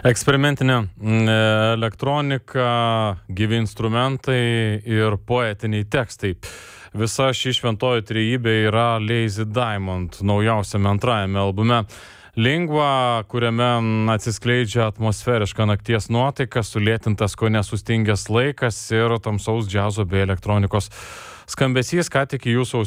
Eksperimentinė elektronika, gyvi instrumentai ir poetiniai tekstai. Visa ši šventoji trejybė yra Lazy Diamond naujausiame antrajame albume. Lingva, kuriame atsiskleidžia atmosferiška nakties nuotaika, sulėtintas kone sustingęs laikas ir tamsaus džiazo bei elektronikos skambesys, ką tik į jūsų